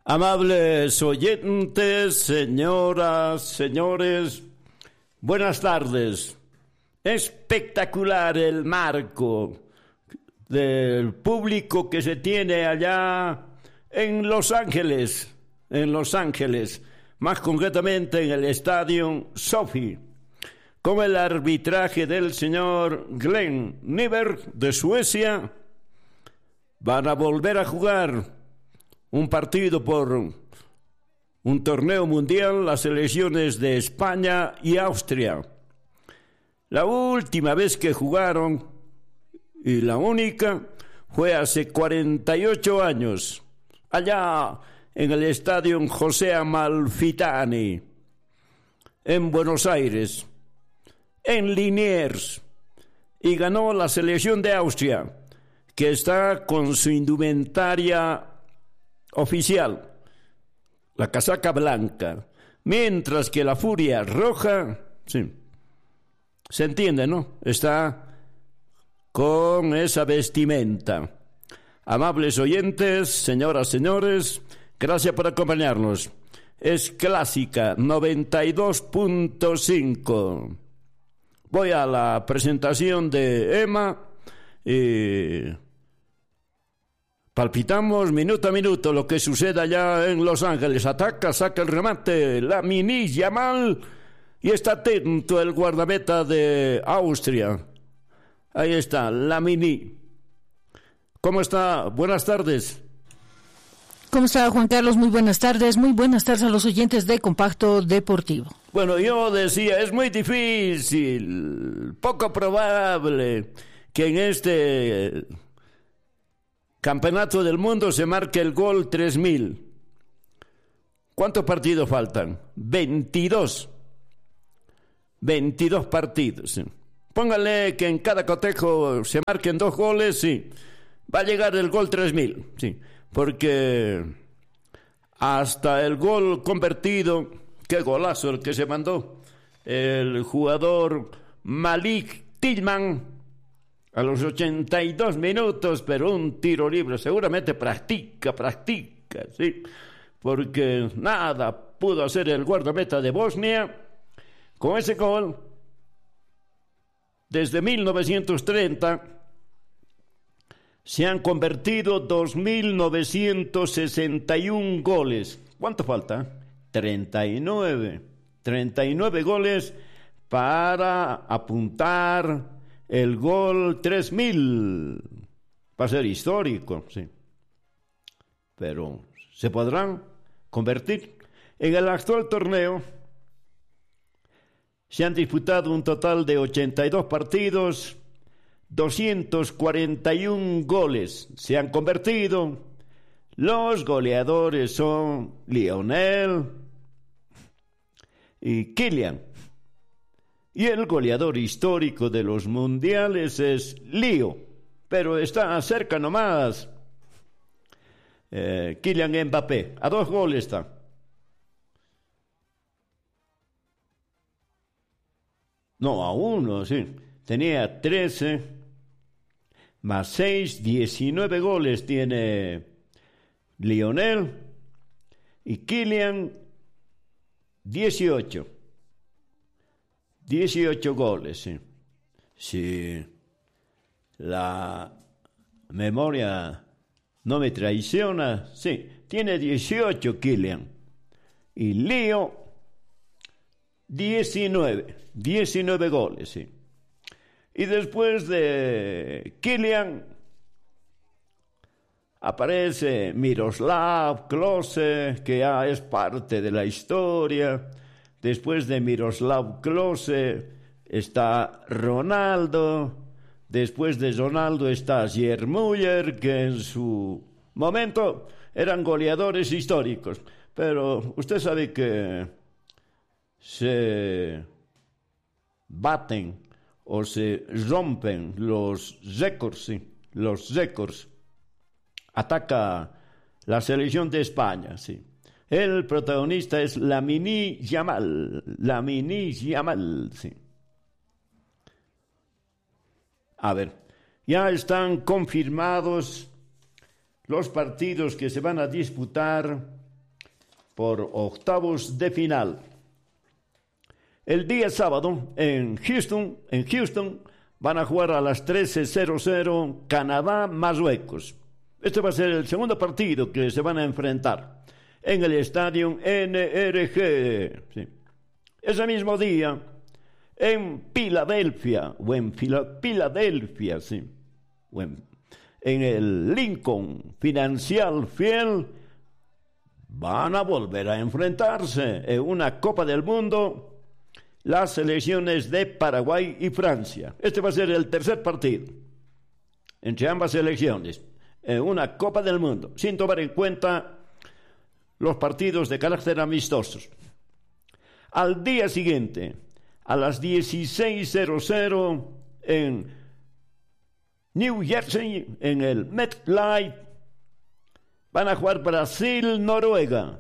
Amables oyentes, señoras, señores, buenas tardes. Espectacular el marco del público que se tiene allá en Los Ángeles, más concretamente en el Estadio Sophie, con el arbitraje del señor Glenn Nyberg de Suecia. Van a volver a jugar un partido por un torneo mundial, las selecciones de España y Austria. La última vez que jugaron, y la única, fue hace 48 años, allá en el Estadio José Amalfitani, en Buenos Aires, en Liniers, y ganó la selección de Austria, que está con su indumentaria oficial, la casaca blanca, mientras que la Furia Roja, sí, se entiende, ¿no? Está con esa vestimenta. Amables oyentes, señoras, señores, gracias por acompañarnos. Es Clásica 92.5. Voy a la presentación de Emma y palpitamos minuto a minuto lo que sucede allá en Los Ángeles. Ataca, saca el remate, Lamine Yamal, y está atento el guardameta de Austria. Ahí está, Lamine. ¿Cómo está? Buenas tardes. ¿Cómo está, Juan Carlos? Muy buenas tardes. Muy buenas tardes a los oyentes de Compacto Deportivo. Bueno, yo decía, es muy difícil, poco probable que en este Campeonato del Mundo se marque el gol 3000. ¿Cuántos partidos faltan? 22. 22 partidos. Sí. Póngale que en cada cotejo se marquen 2 goles, sí. Va a llegar el gol 3000, sí. Porque hasta el gol convertido, qué golazo el que se mandó el jugador Malik Tillman a los 82 minutos, pero un tiro libre. Seguramente practica, sí, porque nada pudo hacer el guardameta de Bosnia con ese gol. Desde 1930 se han convertido 2.961 goles. ¿Cuánto falta? 39 goles para apuntar el gol 3000. Va a ser histórico, sí. Pero ¿se podrán convertir? En el actual torneo se han disputado un total de 82 partidos, 241 goles se han convertido. Los goleadores son Lionel y Kylian. Y el goleador histórico de los mundiales es Leo, pero está cerca nomás. Kylian Mbappé, a 2 goles está. No, a 1, sí. Tenía 13, más 6, 19 goles tiene Lionel, y Kylian 18 goles, sí. Si la memoria no me traiciona, sí, tiene 18 Kylian, y Leo 19 goles, sí. Y después de Kylian aparece Miroslav Klose, que ya es parte de la historia. Después de Miroslav Klose está Ronaldo. Después de Ronaldo está Gerd Müller, que en su momento eran goleadores históricos. Pero usted sabe que se baten o se rompen los récords, sí, los récords. Ataca la selección de España, sí. El protagonista es Lamine Yamal, sí. A ver, ya están confirmados los partidos que se van a disputar por octavos de final. El día sábado en Houston van a jugar a las 13:00 Canadá-Marruecos. Este va a ser el segundo partido que se van a enfrentar en el estadio NRG. Sí. Ese mismo día, en Filadelfia, sí, en el Lincoln Financial Field, van a volver a enfrentarse en una Copa del Mundo las selecciones de Paraguay y Francia. Este va a ser el tercer partido entre ambas selecciones en una Copa del Mundo, sin tomar en cuenta los partidos de carácter amistosos. Al día siguiente, a las 16:00 en New Jersey, en el MetLife, van a jugar Brasil-Noruega.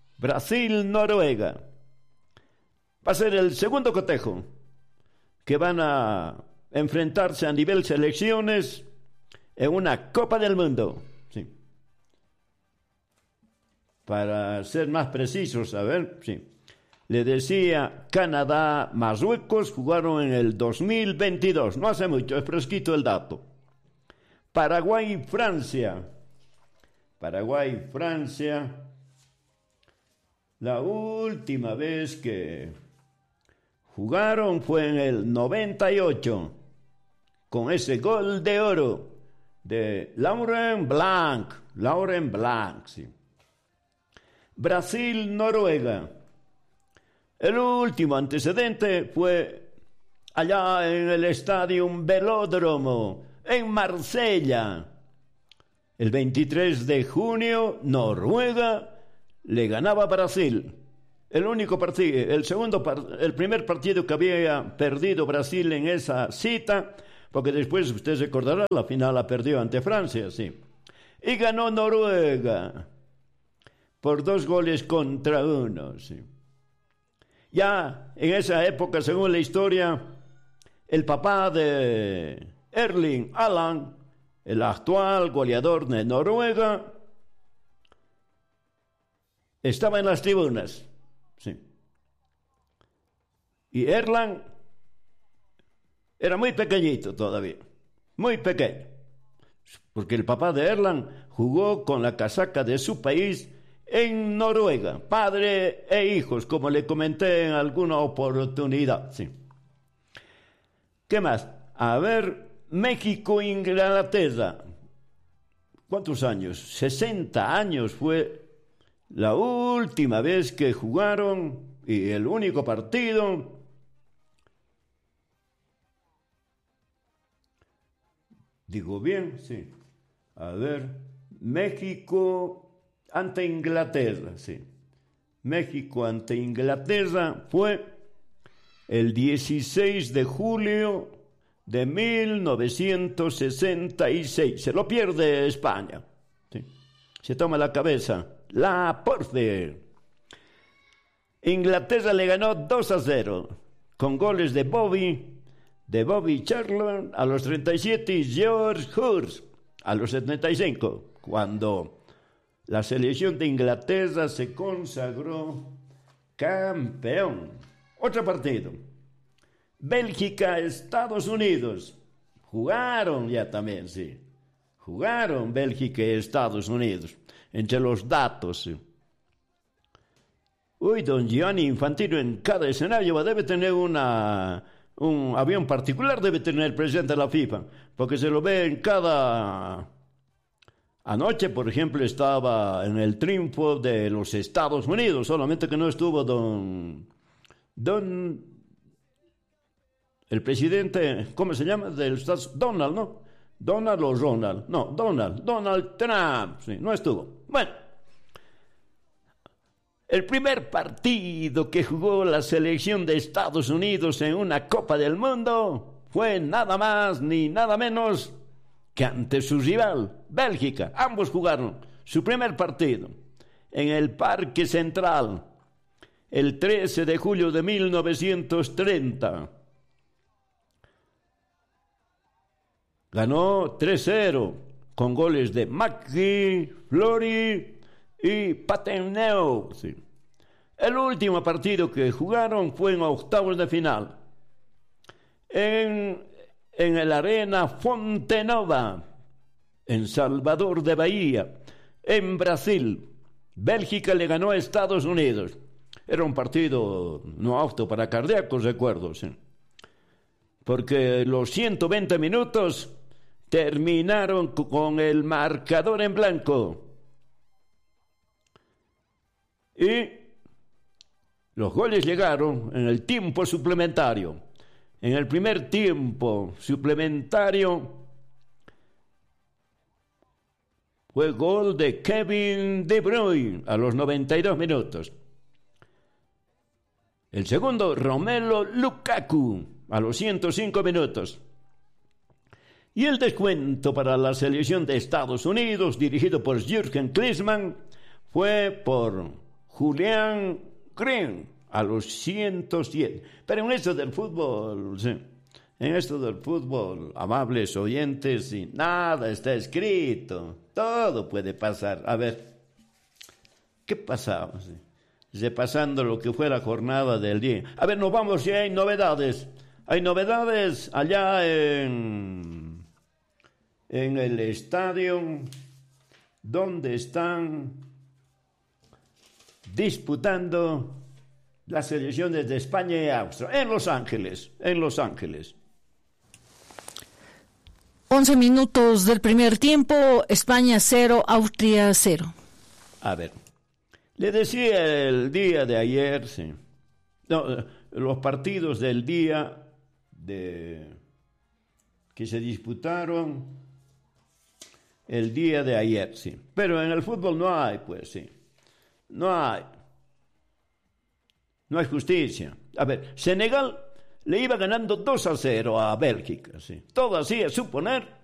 Va a ser el segundo cotejo que van a enfrentarse a nivel selecciones en una Copa del Mundo. Sí. Para ser más precisos, le decía, Canadá, Marruecos jugaron en el 2022, no hace mucho, es fresquito el dato. Paraguay y Francia, la última vez que jugaron fue en el 98, con ese gol de oro de Laurent Blanc, sí. Brasil-Noruega. El último antecedente fue allá en el Estadio Velódromo, en Marsella. El 23 de junio, Noruega le ganaba a Brasil. El primer partido que había perdido Brasil en esa cita, porque después, usted se acordará, la final la perdió ante Francia, sí. Y ganó Noruega por 2-1, sí. Ya en esa época, según la historia, el papá de Erling Haaland, el actual goleador de Noruega, estaba en las tribunas, sí. Y Erland era muy pequeñito todavía, muy pequeño, porque el papá de Erland jugó con la casaca de su país en Noruega, padre e hijos, como le comenté en alguna oportunidad, sí. ¿Qué más? A ver, México-Inglaterra. ¿Cuántos años? 60 años fue la última vez que jugaron y el único partido. Digo bien, sí. A ver, México ante Inglaterra, sí. México ante Inglaterra fue el 16 de julio de 1966. Se lo pierde España. Sí. Se toma la cabeza. La porce. Inglaterra le ganó 2-0 con goles de Bobby Charlton a los 37 y George Hurst a los 75, cuando la selección de Inglaterra se consagró campeón. Otro partido. Bélgica, Estados Unidos. Jugaron ya también, sí. Jugaron Bélgica y Estados Unidos. Entre los datos, sí. Uy, don Gianni Infantino en cada escenario debe tener un avión particular, debe tener el presidente de la FIFA, porque se lo ve en cada... Anoche, por ejemplo, estaba en el triunfo de los Estados Unidos, solamente que no estuvo el presidente, ¿cómo se llama? Del Estados, Donald, ¿no? Donald o Ronald, no, Donald Trump, sí, no estuvo. Bueno, el primer partido que jugó la selección de Estados Unidos en una Copa del Mundo fue nada más ni nada menos que ante su rival, Bélgica. Ambos jugaron su primer partido en el Parque Central el 13 de julio de 1930. Ganó 3-0 con goles de McGee, Flory y Pateneu. Sí. El último partido que jugaron fue en octavos de final. En el Arena Fonte Nova, en Salvador de Bahía, en Brasil. Bélgica le ganó a Estados Unidos. Era un partido no apto para cardíacos, recuerdo, ¿sí? Porque los 120 minutos terminaron con el marcador en blanco. Y los goles llegaron en el tiempo suplementario. En el primer tiempo suplementario fue gol de Kevin De Bruyne a los 92 minutos. El segundo, Romelu Lukaku a los 105 minutos. Y el descuento para la selección de Estados Unidos, dirigido por Jürgen Klinsmann, fue por Julián Green a los 110. Pero en esto del fútbol, sí, en esto del fútbol, amables oyentes, y nada está escrito. Todo puede pasar. A ver, ¿qué pasaba? Sí. Repasando lo que fue la jornada del día. A ver, nos vamos, ya hay novedades. Hay novedades allá en el estadio donde están disputando las selecciones de España y Austria, en Los Ángeles. 11 minutos del primer tiempo, España 0, Austria 0. A ver, le decía el día de ayer, sí. No, los partidos del día que se disputaron el día de ayer, sí. Pero en el fútbol no hay, pues, sí. No hay justicia. A ver, Senegal le iba ganando 2-0 a Bélgica, sí. Todo hacía suponer